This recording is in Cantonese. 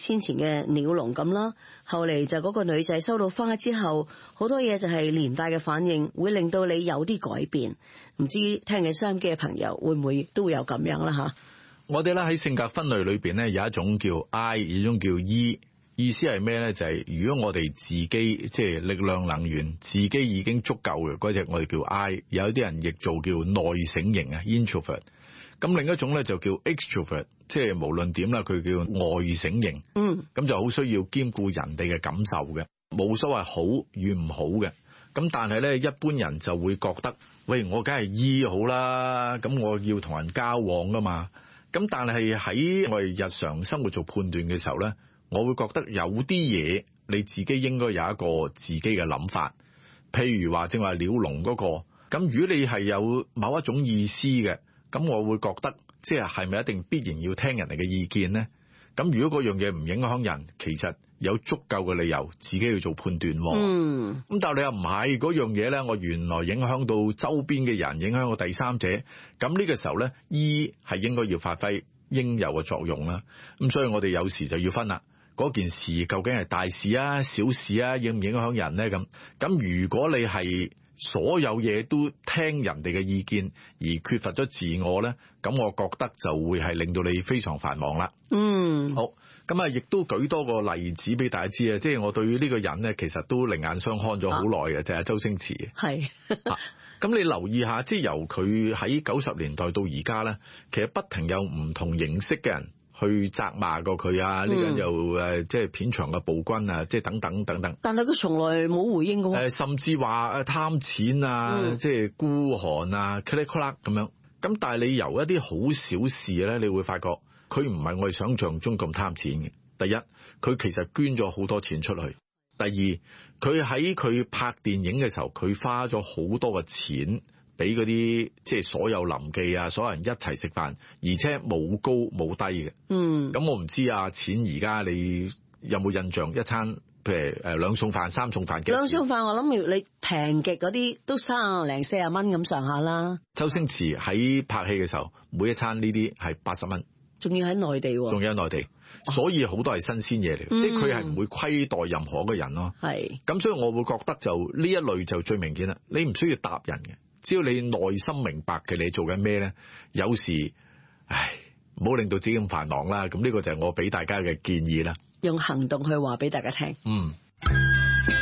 先前嘅鳥籠咁啦，後嚟就嗰個女仔收到花之後，好多嘢就係連帶嘅反應，會令到你有啲改變。唔知聽緊收音機嘅朋友會唔會都會有咁樣啦吓？ 我哋咧喺性格分類裏邊咧有一種叫 I， 一種叫 E。意思係咩咧？就係如果我哋自己即係力量能源自己已經足夠嘅嗰隻，我哋叫 I。有啲人亦做叫內省型啊 introvert。咁另一種咧就叫 extrovert， 即係無論點啦，佢叫外省型。咁就好需要兼顧人哋嘅感受嘅，冇所謂好與唔好嘅。咁但係咧，一般人就會覺得，喂，我梗係 E 好啦，咁我要同人交往噶嘛。咁但係喺我哋日常生活做判斷嘅時候咧，我會覺得有啲嘢你自己應該有一個自己嘅諗法。譬如話正話鳥籠嗰個，咁如果你係有某一種意思嘅，咁我會覺得即係咪一定必然要聽人哋嘅意見呢？咁如果嗰樣嘢唔影響人，其實有足夠嘅理由自己去做判斷。咁但係你又唔係嗰樣嘢咧，我原來影響到周邊嘅人，影響到第三者。咁呢個時候咧，E係應該要發揮應有嘅作用啦。咁所以我哋有時就要分啦。嗰件事究竟係大事啊、小事啊，影唔影響人咧？咁如果你係所有嘢都聽人哋嘅意見而缺乏咗自我咧，咁我覺得就會係令到你非常繁忙啦。好，咁啊，亦都舉多個例子俾大家知啊，即係我對於呢個人咧，其實都另眼相看咗好耐嘅，就係周星馳。係。咁你留意下，即係由佢喺90年代到而家咧，其實不停有唔同形式嘅人去責罵過佢啊，呢個人又即係片場嘅暴君啊，即係等等等等。 但係佢從來冇回應過。 甚至話貪錢啊，即係孤寒啊 click clack 咁樣。咁但係你由一啲好小事咧，你會發覺佢唔係我哋想象中咁貪錢嘅。第一，佢其實捐咗好多錢出去。第二，佢喺佢拍電影嘅時候，佢花咗好多嘅錢俾嗰啲即係所有臨記啊，所有人一齊食飯，而且冇高冇低嘅。咁我唔知啊，錢而家你有冇印象一餐？譬如兩餸飯、三餸飯幾？兩餸飯我諗要你平極嗰啲都30零40蚊咁上下啦。周星馳喺拍戲嘅時候，每一餐呢啲係80蚊，仲要喺內地喎。仲要喺內地。所以好多係新鮮嘢嚟，即係佢係唔會虧待任何一個人咯。係咁，所以我會覺得就呢一類就最明顯啦。你唔需要答人嘅，只要你內心明白嘅你做緊咩咧。有時，唔好令到自己咁繁忙啦。咁呢個就係我俾大家嘅建議啦。用行動去話俾大家聽。